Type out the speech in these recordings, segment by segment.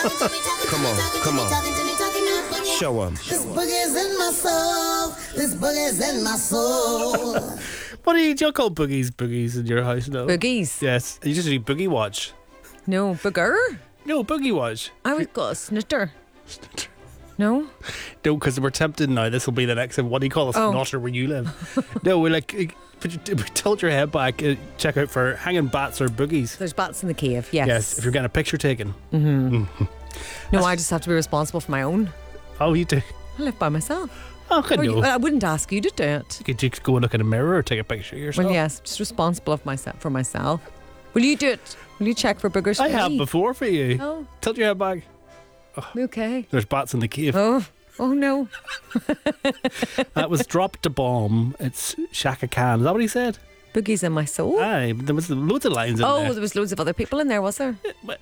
Come on. Show 'em. This boogie's in my soul. This boogie's in my soul. What do you call boogies in your house now? Boogies? Yes. You just do boogie watch. No, booger? No, boogie watch. I would go a snitter. No? No, because we're tempted now. This will be the next. What do you call a snotter where you live? No, we're like, tilt your head back, check out for hanging bats or boogies. There's bats in the cave, yes. Yes, if you're getting a picture taken. No, I just have to be responsible for my own. Oh, you do? I live by myself. Oh, good. I wouldn't ask you to do it. Could you go and look in a mirror or take a picture of yourself? Well, yes, just responsible for myself. Will you do it? Will you check for boogers? I for have me? before for you. Oh. Tilt your head back. Okay. There's bats in the cave. Oh no. That was dropped to bomb. It's Shaka Khan. Is that what he said? Boogies in my soul. Aye, there was loads of lines in there. Oh, there was loads of other people in there, was there?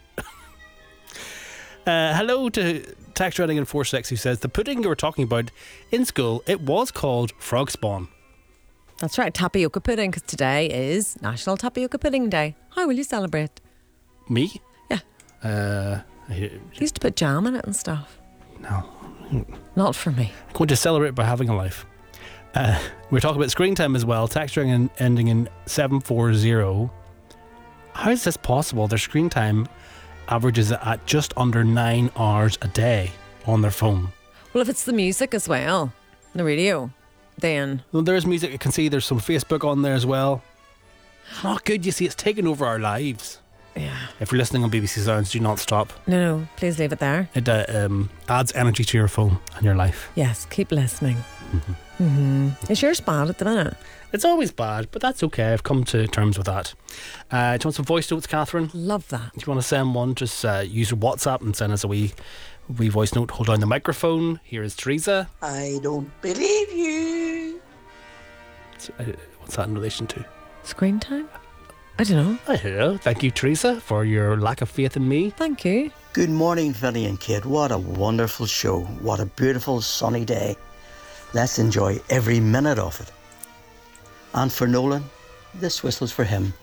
Hello to Tax Reading in 46 who says the pudding you were talking about in school, it was called frog spawn. That's right, tapioca pudding, because today is National Tapioca Pudding Day. How will you celebrate? Me? Yeah. You used to put jam in it and stuff. No. Not for me. I'm going to celebrate by having a life. We're talking about screen time as well. Tax Reading ending in 740. How is this possible? Their screen time averages at just under 9 hours a day on their phone. Well, if it's the music as well, the radio, then... Well, there's music. I can see there's some Facebook on there as well. It's not good, you see. It's taken over our lives. Yeah. If you're listening on BBC Sounds, do not stop. No, please leave it there. It adds energy to your phone and your life. Yes, keep listening. Is yours bad at the minute? It's always bad, but that's okay. I've come to terms with that. Do you want some voice notes, Catherine? Love that. If you want to send one, just use your WhatsApp and send us a wee voice note. Hold down the microphone. Here is Teresa. I don't believe you. What's that in relation to? Screen time? I don't know. I don't know. Thank you, Teresa, for your lack of faith in me. Thank you. Good morning, Vinny and Kate. What a wonderful show. What a beautiful sunny day. Let's enjoy every minute of it. And for Nolan, this whistle's for him.